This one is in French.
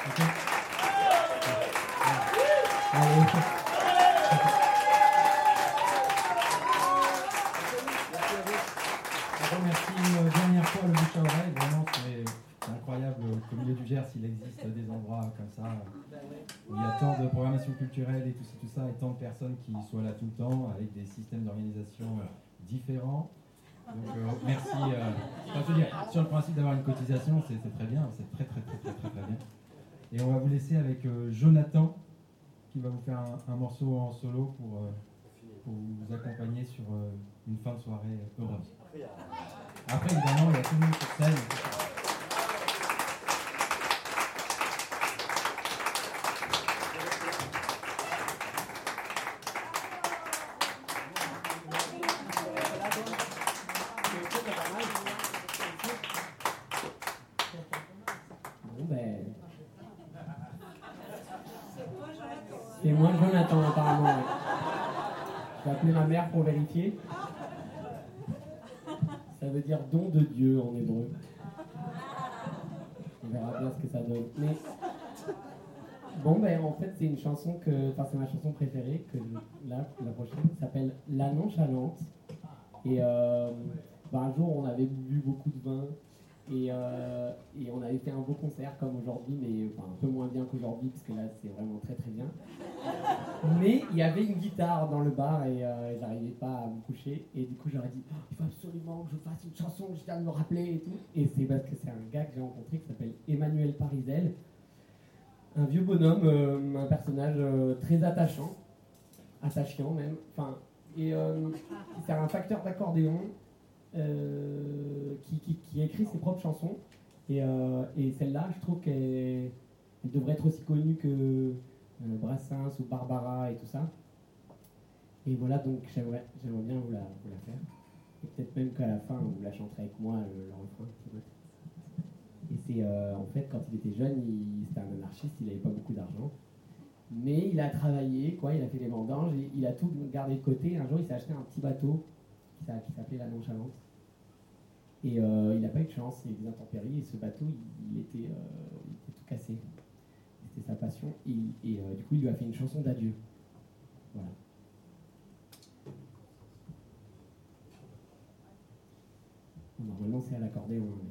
Okay. Allez. Je remercie une dernière fois le bouche à oreille. Vraiment, c'est incroyable qu'au milieu du Gers, il existe des endroits comme ça où il y a tant de programmation culturelle et tout ça, et tant de personnes qui soient là tout le temps avec des systèmes d'organisation différents. Donc merci. Je veux dire, sur le principe d'avoir une cotisation, c'est très bien, c'est très bien. Et on va vous laisser avec Jonathan qui va vous faire un morceau en solo pour vous accompagner sur une fin de soirée heureuse. Après, évidemment, il y a tout le monde sur scène. C'est moi Jonathan apparemment. Ouais. Je vais appeler ma mère pour vérifier. Ça veut dire don de Dieu en hébreu. On verra bien ce que ça donne. Mais bon, en fait, c'est une chanson c'est ma chanson préférée que là, la prochaine s'appelle La Nonchalante. Et un jour, on avait bu beaucoup de vin. Et on avait fait un beau concert comme aujourd'hui, mais un peu moins bien qu'aujourd'hui, parce que là c'est vraiment très très bien. Mais il y avait une guitare dans le bar et j'arrivais pas à me coucher. Et du coup j'aurais dit il faut absolument que je fasse une chanson, je viens de me rappeler et tout. Et c'est parce que c'est un gars que j'ai rencontré qui s'appelle Emmanuel Parizel. Un vieux bonhomme, un personnage très attachant même. C'est un facteur d'accordéon. Qui écrit ses propres chansons et celle-là je trouve qu'elle devrait être aussi connue que Brassens ou Barbara et tout ça, et voilà, donc j'aimerais bien vous la faire, et peut-être même qu'à la fin vous la chanterez avec moi le refrain. Et c'est en fait quand il était jeune, c'était un anarchiste, il n'avait pas beaucoup d'argent, mais il a travaillé il a fait des vendanges, il a tout gardé de côté. Un jour il s'est acheté un petit bateau qui s'appelait La Nonchalante. Et il n'a pas eu de chance, il y a eu des intempéries, et ce bateau, il était tout cassé. C'était sa passion, et du coup, il lui a fait une chanson d'adieu. Voilà. Normalement, c'est à l'accordéon.